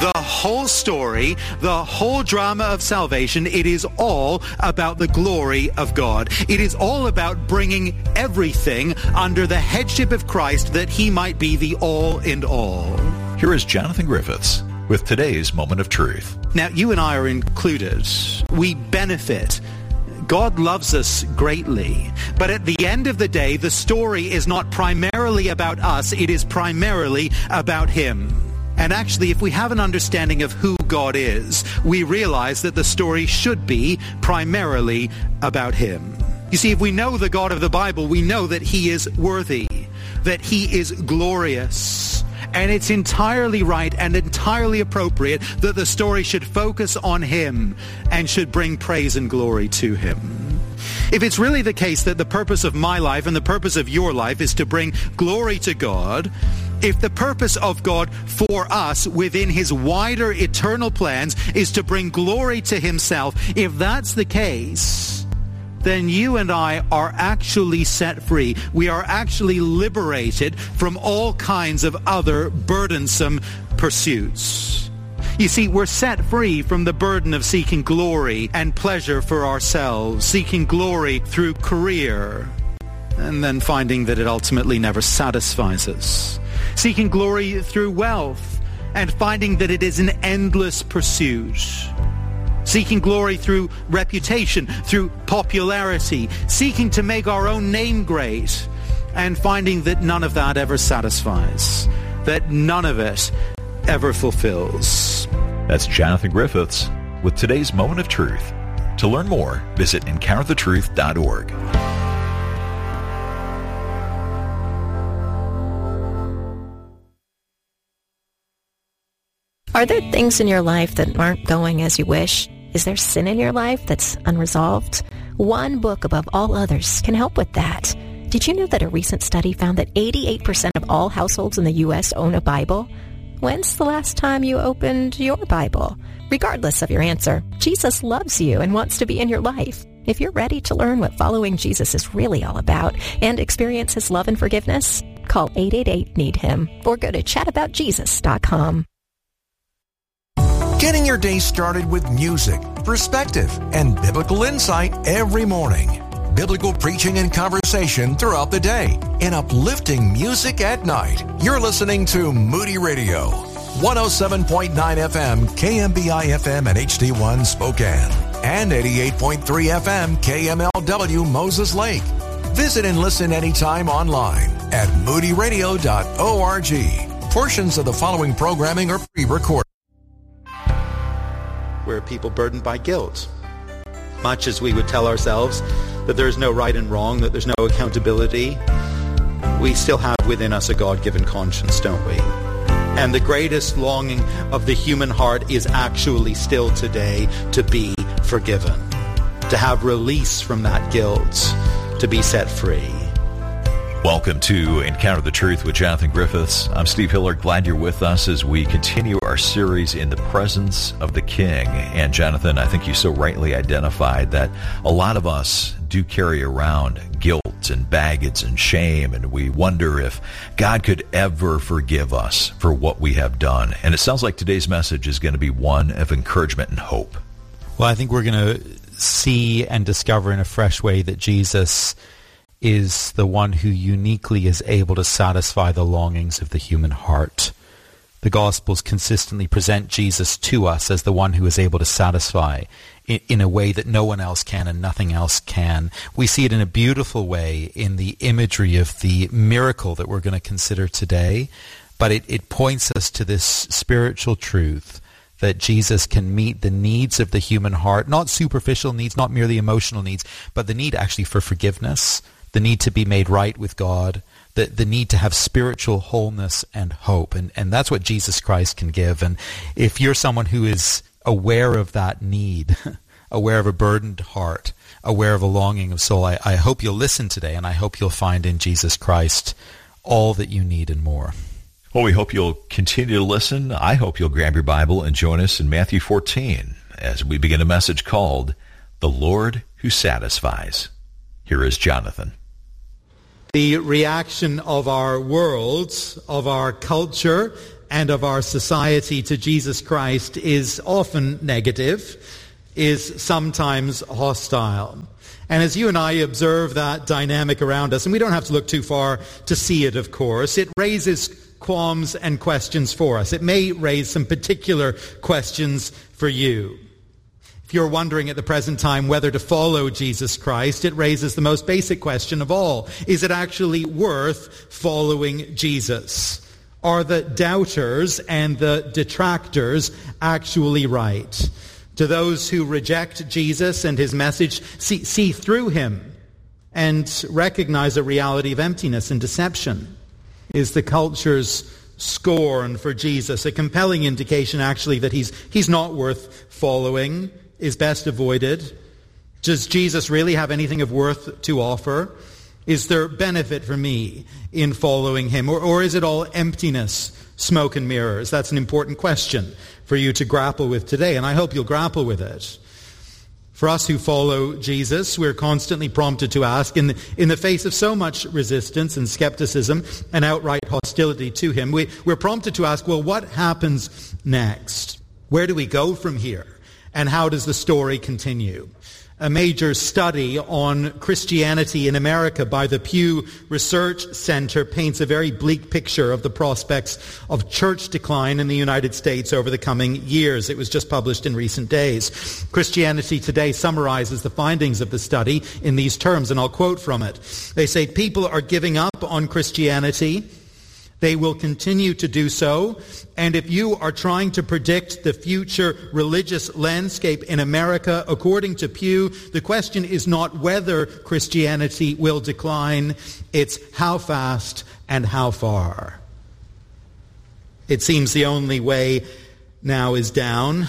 The whole story, the whole drama of salvation, it is all about the glory of God. It is all about bringing everything under the headship of Christ that he might be the all in all. Here is Jonathan Griffiths with today's Moment of Truth. Now, you and I are included. We benefit. God loves us greatly. But at the end of the day, the story is not primarily about us. It is primarily about him. And actually, if we have an understanding of who God is, we realize that the story should be primarily about him. You see, if we know the God of the Bible, we know that he is worthy, that he is glorious. And it's entirely right and entirely appropriate that the story should focus on him and should bring praise and glory to him. If it's really the case that the purpose of my life and the purpose of your life is to bring glory to God, if the purpose of God for us within his wider eternal plans is to bring glory to himself, if that's the case, then you and I are actually set free. We are actually liberated from all kinds of other burdensome pursuits. You see, we're set free from the burden of seeking glory and pleasure for ourselves, seeking glory through career, and then finding that it ultimately never satisfies us. Seeking glory through wealth and finding that it is an endless pursuit. Seeking glory through reputation, through popularity, seeking to make our own name great, and finding that none of that ever satisfies, that none of it ever fulfills. That's Jonathan Griffiths with today's Moment of Truth. To learn more, visit encounterthetruth.org. Are there things in your life that aren't going as you wish? Is there sin in your life that's unresolved? One book above all others can help with that. Did you know that a recent study found that 88% of all households in the U.S. own a Bible? When's the last time you opened your Bible? Regardless of your answer, Jesus loves you and wants to be in your life. If you're ready to learn what following Jesus is really all about and experience his love and forgiveness, call 888-NEED-HIM or go to chataboutjesus.com. Getting your day started with music, perspective, and biblical insight every morning. Biblical preaching and conversation throughout the day, and uplifting music at night. You're listening to Moody Radio, 107.9 FM, KMBI FM and HD1 Spokane, and 88.3 FM, KMLW Moses Lake. Visit and listen anytime online at moodyradio.org. Portions of the following programming are pre-recorded. We're people burdened by guilt. Much as we would tell ourselves that there's no right and wrong, that there's no accountability, we still have within us a God-given conscience, don't we? And the greatest longing of the human heart is actually still today to be forgiven, to have release from that guilt, to be set free. Welcome to Encounter the Truth with Jonathan Griffiths. I'm Steve Hiller. Glad you're with us as we continue our series in the presence of the King. And Jonathan, I think you so rightly identified that a lot of us do carry around guilt and baggage and shame, and we wonder if God could ever forgive us for what we have done. And it sounds like today's message is going to be one of encouragement and hope. Well, I think we're going to see and discover in a fresh way that Jesus is the one who uniquely is able to satisfy the longings of the human heart. The Gospels consistently present Jesus to us as the one who is able to satisfy in a way that no one else can and nothing else can. We see it in a beautiful way in the imagery of the miracle that we're going to consider today, but it points us to this spiritual truth that Jesus can meet the needs of the human heart, not superficial needs, not merely emotional needs, but the need actually for forgiveness, the need to be made right with God, the need to have spiritual wholeness and hope. And that's what Jesus Christ can give. And if you're someone who is aware of that need, aware of a burdened heart, aware of a longing of soul, I hope you'll listen today, and I hope you'll find in Jesus Christ all that you need and more. Well, we hope you'll continue to listen. I hope you'll grab your Bible and join us in Matthew 14 as we begin a message called The Lord Who Satisfies. Here is Jonathan. The reaction of our world, of our culture, and of our society to Jesus Christ is often negative, is sometimes hostile. And as you and I observe that dynamic around us, and we don't have to look too far to see it, of course, it raises qualms and questions for us. It may raise some particular questions for you. If you're wondering at the present time whether to follow Jesus Christ, it raises the most basic question of all. Is it actually worth following Jesus? Are the doubters and the detractors actually right? Do those who reject Jesus and his message see through him and recognize a reality of emptiness and deception? Is the culture's scorn for Jesus a compelling indication actually that he's not worth following, is best avoided? Does Jesus really have anything of worth to offer? Is there benefit for me in following him? Or is it all emptiness, smoke and mirrors? That's an important question for you to grapple with today, and I hope you'll grapple with it. For us who follow Jesus, we're constantly prompted to ask, in the face of so much resistance and skepticism and outright hostility to him, we're prompted to ask, well, what happens next? Where do we go from here? And how does the story continue? A major study on Christianity in America by the Pew Research Center paints a very bleak picture of the prospects of church decline in the United States over the coming years. It was just published in recent days. Christianity Today summarizes the findings of the study in these terms, and I'll quote from it. They say, people are giving up on Christianity. They will continue to do so. And if you are trying to predict the future religious landscape in America, according to Pew, the question is not whether Christianity will decline, it's how fast and how far. It seems the only way now is down.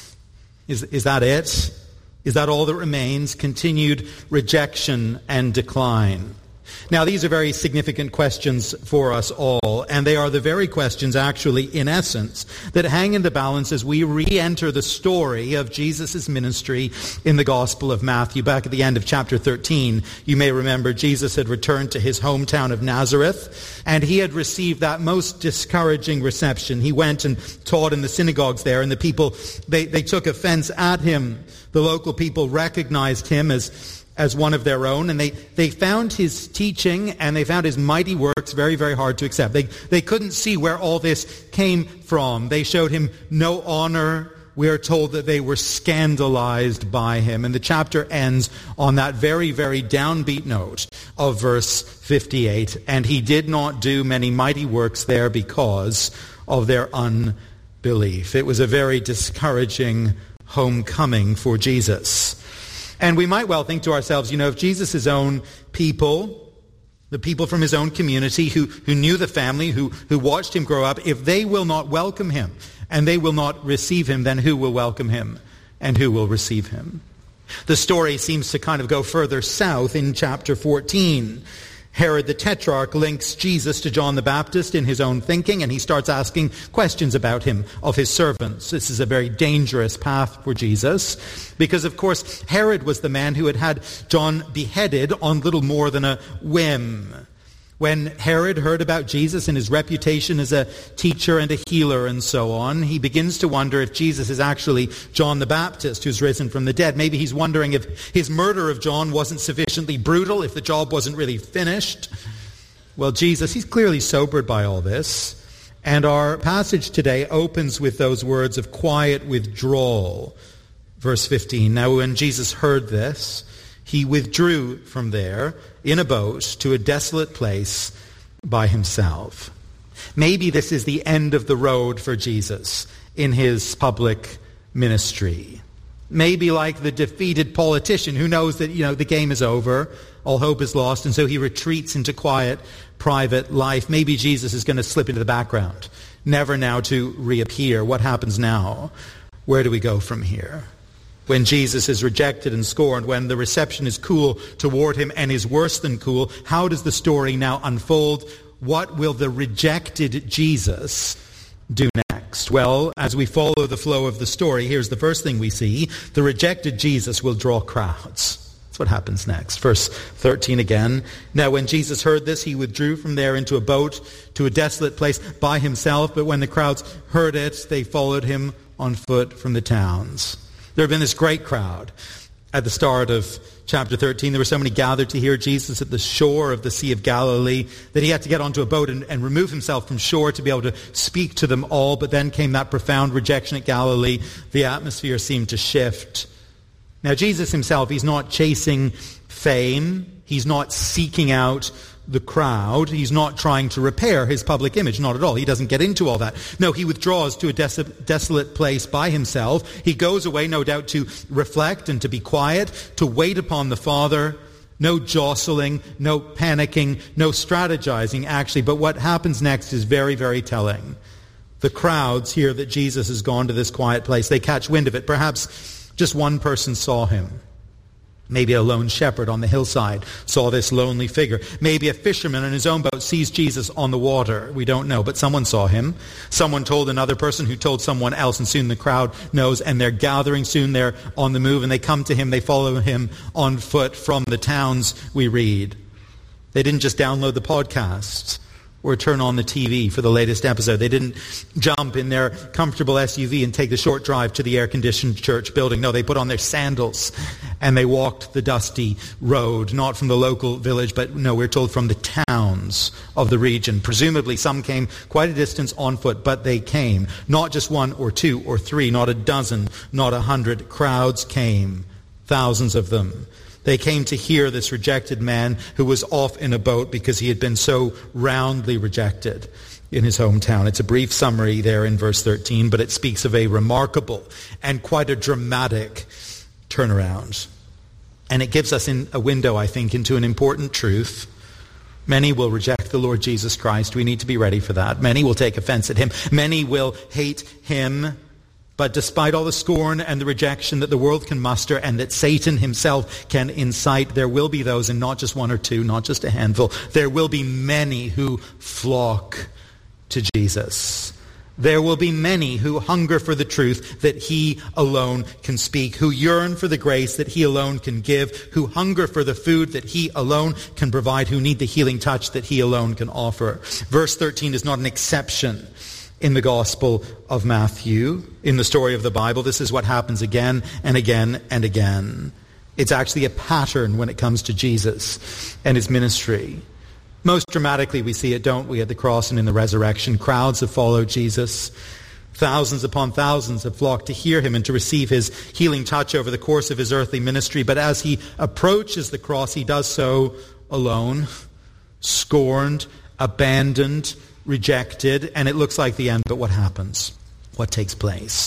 Is that it? Is that all that remains? Continued rejection and decline. Now, these are very significant questions for us all, and they are the very questions, actually, in essence, that hang in the balance as we re-enter the story of Jesus' ministry in the Gospel of Matthew. Back at the end of chapter 13, you may remember Jesus had returned to his hometown of Nazareth, and he had received that most discouraging reception. He went and taught in the synagogues there, and the people, they took offense at him. The local people recognized him as one of their own, and they found his teaching and they found his mighty works very, very hard to accept. They couldn't see where all this came from. They showed him no honor. We are told that they were scandalized by him. And the chapter ends on that very, very downbeat note of verse 58. And he did not do many mighty works there because of their unbelief. It was a very discouraging homecoming for Jesus. And we might well think to ourselves, if Jesus' own people, the people from his own community who knew the family, who watched him grow up, if they will not welcome him and they will not receive him, then who will welcome him and who will receive him? The story seems to kind of go further south in chapter 14. Herod the Tetrarch links Jesus to John the Baptist in his own thinking, and he starts asking questions about him, of his servants. This is a very dangerous path for Jesus, because of course Herod was the man who had John beheaded on little more than a whim. When Herod heard about Jesus and his reputation as a teacher and a healer and so on, he begins to wonder if Jesus is actually John the Baptist who's risen from the dead. Maybe he's wondering if his murder of John wasn't sufficiently brutal, if the job wasn't really finished. Well, Jesus, he's clearly sobered by all this. And our passage today opens with those words of quiet withdrawal. Verse 15, now when Jesus heard this, he withdrew from there in a boat to a desolate place by himself. Maybe this is the end of the road for Jesus in his public ministry. Maybe like the defeated politician who knows that, the game is over, all hope is lost, and so he retreats into quiet, private life. Maybe Jesus is going to slip into the background, never now to reappear. What happens now? Where do we go from here? When Jesus is rejected and scorned, when the reception is cool toward him and is worse than cool, how does the story now unfold? What will the rejected Jesus do next? Well, as we follow the flow of the story, here's the first thing we see. The rejected Jesus will draw crowds. That's what happens next. Verse 13 again. Now when Jesus heard this, he withdrew from there into a boat to a desolate place by himself. But when the crowds heard it, they followed him on foot from the towns. There had been this great crowd. At the start of chapter 13, there were so many gathered to hear Jesus at the shore of the Sea of Galilee that he had to get onto a boat and remove himself from shore to be able to speak to them all. But then came that profound rejection at Galilee. The atmosphere seemed to shift. Now, Jesus himself, he's not chasing fame. He's not seeking out the crowd. He's not trying to repair his public image. Not at all. He doesn't get into all that. No, he withdraws to a desolate place by himself. He goes away, no doubt, to reflect and to be quiet, to wait upon the Father. No jostling, no panicking, no strategizing, actually. But what happens next is very, very telling. The crowds hear that Jesus has gone to this quiet place. They catch wind of it. Perhaps just one person saw him. Maybe a lone shepherd on the hillside saw this lonely figure. Maybe a fisherman in his own boat sees Jesus on the water. We don't know, but someone saw him. Someone told another person who told someone else, and soon the crowd knows, and they're gathering. Soon they're on the move, and they come to him. They follow him on foot from the towns, we read. They didn't just download the podcast or turn on the TV for the latest episode. They didn't jump in their comfortable SUV and take the short drive to the air-conditioned church building. No, they put on their sandals and they walked the dusty road, not from the local village, but no, we're told from the towns of the region. Presumably some came quite a distance on foot, but they came. Not just one or two or three, not a dozen, not 100. Crowds came, thousands of them. They came to hear this rejected man who was off in a boat because he had been so roundly rejected in his hometown. It's a brief summary there in verse 13, but it speaks of a remarkable and quite a dramatic turnaround. And it gives us a window, I think, into an important truth. Many will reject the Lord Jesus Christ. We need to be ready for that. Many will take offense at him. Many will hate him. But despite all the scorn and the rejection that the world can muster and that Satan himself can incite, there will be those, and not just one or two, not just a handful, there will be many who flock to Jesus. There will be many who hunger for the truth that he alone can speak, who yearn for the grace that he alone can give, who hunger for the food that he alone can provide, who need the healing touch that he alone can offer. Verse 13 is not an exception in the Gospel of Matthew, in the story of the Bible. This is what happens again and again and again. It's actually a pattern when it comes to Jesus and his ministry. Most dramatically we see it, don't we, at the cross and in the resurrection. Crowds have followed Jesus. Thousands upon thousands have flocked to hear him and to receive his healing touch over the course of his earthly ministry. But as he approaches the cross, he does so alone, scorned, abandoned, rejected, and it looks like the end. But what happens? What takes place?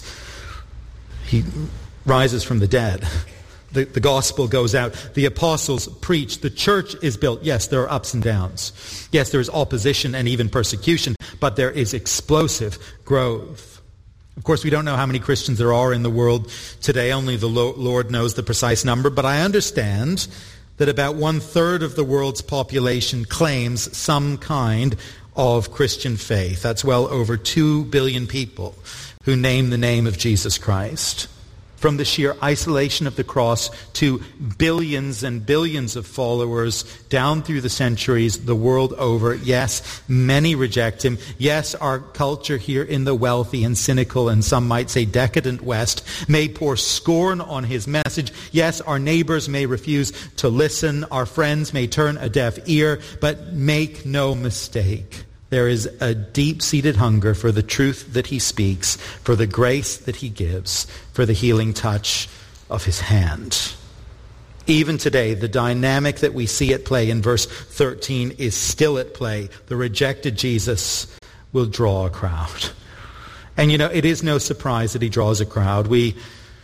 He rises from the dead. The gospel goes out. The apostles preach. The church is built. Yes, there are ups and downs. Yes, there is opposition and even persecution, but there is explosive growth. Of course, we don't know how many Christians there are in the world today. Only the Lord knows the precise number, but I understand that about 1/3 of the world's population claims some kind of Christian faith. That's well over 2 billion people who name the name of Jesus Christ. From the sheer isolation of the cross to billions and billions of followers down through the centuries, the world over. Yes, many reject him. Yes, our culture here in the wealthy and cynical and some might say decadent West may pour scorn on his message. Yes, our neighbors may refuse to listen. Our friends may turn a deaf ear. But make no mistake, there is a deep-seated hunger for the truth that he speaks, for the grace that he gives, for the healing touch of his hand. Even today, the dynamic that we see at play in verse 13 is still at play. The rejected Jesus will draw a crowd. And you know, it is no surprise that he draws a crowd. We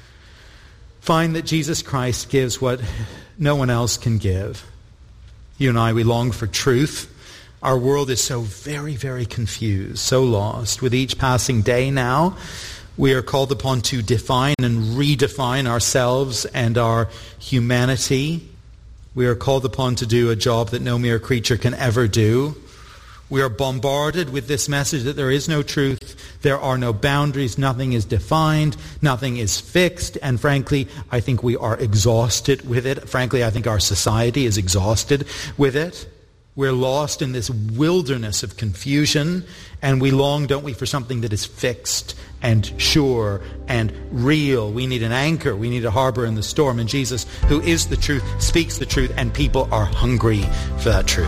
find that Jesus Christ gives what no one else can give. You and I, we long for truth. Our world is so very, very confused, so lost. With each passing day now, we are called upon to define and redefine ourselves and our humanity. We are called upon to do a job that no mere creature can ever do. We are bombarded with this message that there is no truth, there are no boundaries, nothing is defined, nothing is fixed, and frankly, I think we are exhausted with it. Frankly, I think our society is exhausted with it. We're lost in this wilderness of confusion, and we long, don't we, for something that is fixed and sure and real. We need an anchor. We need a harbor in the storm. And Jesus, who is the truth, speaks the truth, and people are hungry for that truth.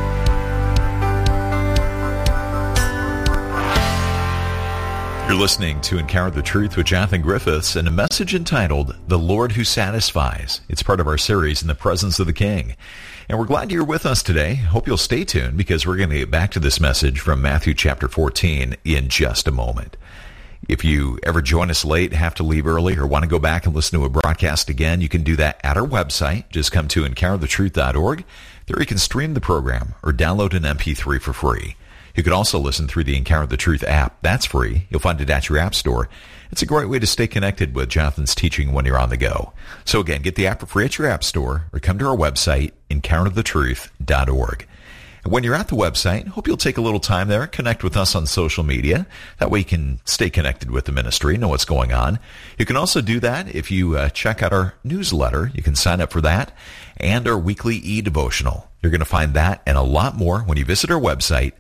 You're listening to Encounter the Truth with Jonathan Griffiths and a message entitled, The Lord Who Satisfies. It's part of our series, In the Presence of the King. And we're glad you're with us today. Hope you'll stay tuned because we're going to get back to this message from Matthew chapter 14 in just a moment. If you ever join us late, have to leave early, or want to go back and listen to a broadcast again, you can do that at our website. Just come to encounterthetruth.org. There you can stream the program or download an MP3 for free. You can also listen through the Encounter the Truth app. That's free. You'll find it at your app store. It's a great way to stay connected with Jonathan's teaching when you're on the go. So again, get the app for free at your app store or come to our website, encounterthetruth.org. And when you're at the website, hope you'll take a little time there, connect with us on social media. That way you can stay connected with the ministry, know what's going on. You can also do that if you check out our newsletter. You can sign up for that and our weekly e-devotional. You're going to find that and a lot more when you visit our website,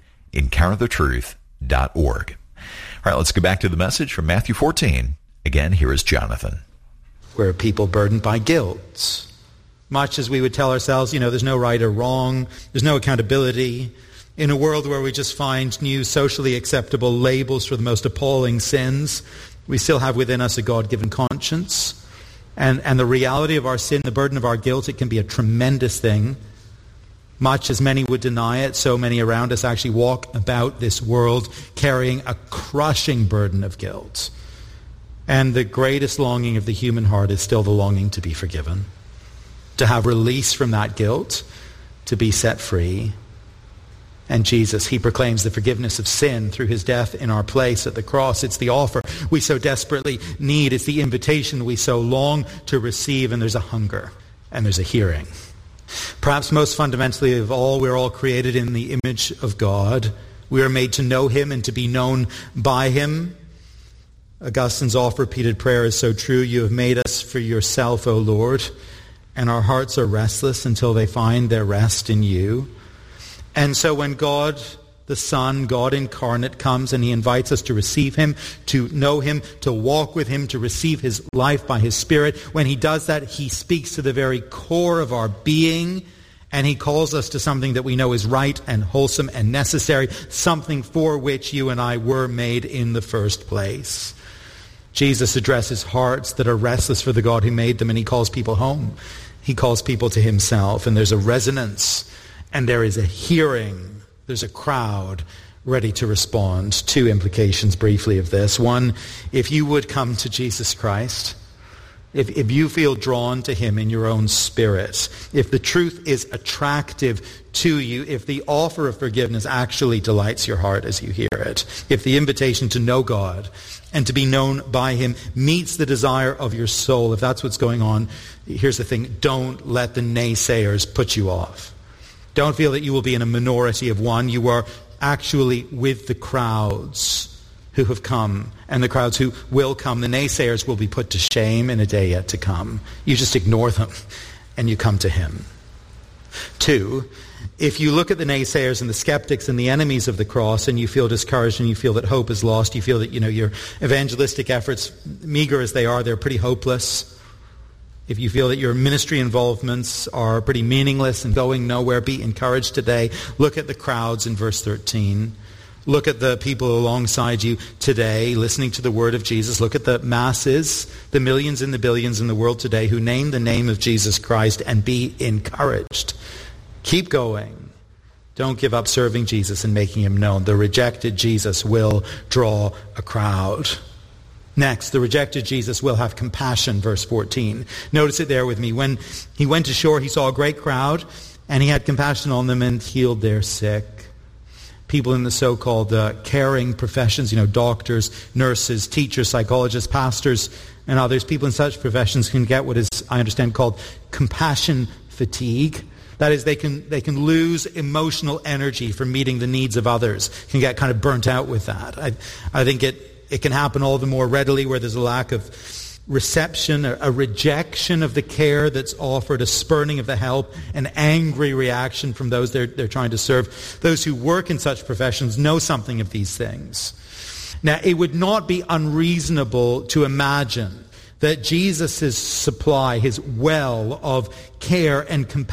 encounterthetruth.org. All right, let's go back to the message from Matthew 14. Again, here is Jonathan. We're people burdened by guilt. Much as we would tell ourselves, there's no right or wrong, there's no accountability. In a world where we just find new socially acceptable labels for the most appalling sins, we still have within us a God-given conscience. And the reality of our sin, the burden of our guilt, it can be a tremendous thing. Much as many would deny it, so many around us actually walk about this world carrying a crushing burden of guilt. And the greatest longing of the human heart is still the longing to be forgiven, to have release from that guilt, to be set free. And Jesus, he proclaims the forgiveness of sin through his death in our place at the cross. It's the offer we so desperately need. It's the invitation we so long to receive. And there's a hunger and there's a hearing. Perhaps most fundamentally of all, we're all created in the image of God. We are made to know him and to be known by him. Augustine's oft-repeated prayer is so true. You have made us for yourself, O Lord, and our hearts are restless until they find their rest in you. And so when God, the Son, God incarnate, comes and he invites us to receive him, to know him, to walk with him, to receive his life by his Spirit, when he does that, he speaks to the very core of our being, and he calls us to something that we know is right and wholesome and necessary, something for which you and I were made in the first place. Jesus addresses hearts that are restless for the God who made them, and he calls people home. He calls people to himself, and there's a resonance, and there is a hearing. There's a crowd ready to respond. Two implications briefly of this. One, if you would come to Jesus Christ, if you feel drawn to him in your own spirit, if the truth is attractive to you, if the offer of forgiveness actually delights your heart as you hear it, if the invitation to know God and to be known by him meets the desire of your soul, if that's what's going on, here's the thing, don't let the naysayers put you off. Don't feel that you will be in a minority of one. You are actually with the crowds who have come and the crowds who will come. The naysayers will be put to shame in a day yet to come. You just ignore them and you come to him. Two, if you look at the naysayers and the skeptics and the enemies of the cross and you feel discouraged and you feel that hope is lost, you feel that your evangelistic efforts, meager as they are, they're pretty hopeless. If you feel that your ministry involvements are pretty meaningless and going nowhere, be encouraged today. Look at the crowds in verse 13. Look at the people alongside you today listening to the word of Jesus. Look at the masses, the millions and the billions in the world today who name the name of Jesus Christ, and be encouraged. Keep going. Don't give up serving Jesus and making him known. The rejected Jesus will draw a crowd. Next, the rejected Jesus will have compassion, verse 14. Notice it there with me. When he went to shore, he saw a great crowd, and he had compassion on them and healed their sick. People in the so-called caring professions, doctors, nurses, teachers, psychologists, pastors, and others, people in such professions can get what is, I understand, called compassion fatigue. That is, they can lose emotional energy for meeting the needs of others, can get kind of burnt out with that. I think it can happen all the more readily where there's a lack of reception, a rejection of the care that's offered, a spurning of the help, an angry reaction from those they're trying to serve. Those who work in such professions know something of these things. Now, it would not be unreasonable to imagine that Jesus' supply, his well of care and compassion,